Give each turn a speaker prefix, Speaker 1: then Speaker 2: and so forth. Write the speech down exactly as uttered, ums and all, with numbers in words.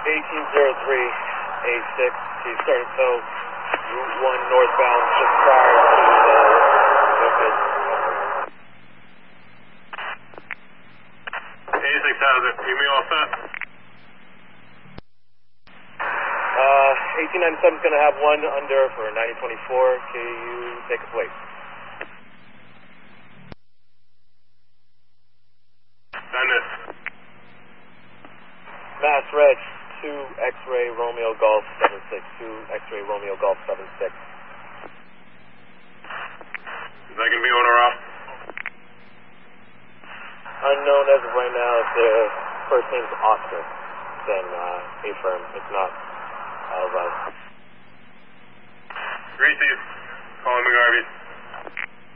Speaker 1: eighteen oh three A six, he's starting to tow Route one northbound just prior to the location.
Speaker 2: A six, how's it? You me all set?
Speaker 1: Uh, eighteen ninety-seven is going to have one under for ninety twenty-four. Can you take a plate?
Speaker 2: Send it.
Speaker 1: Mass Reg, two X-ray Romeo Golf seven six, two X-ray Romeo Golf seven six.
Speaker 2: Is that going to be on or off?
Speaker 1: Unknown as of right now. If their first name is Oscar, then uh, affirm. If not, I'll advise.
Speaker 2: Receive. Calling McGarvey.